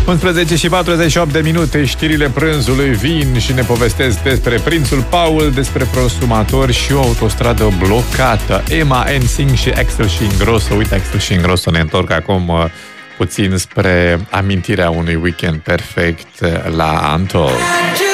11 și 48 de minute, știrile prânzului vin și ne povestesc despre prințul Paul, despre prosumatori și o autostradă blocată. Emma, NSYNC și Axel și Ingrosso. Uite, Axel și Ingrosso ne întorc acum puțin spre amintirea unui weekend perfect la Antol.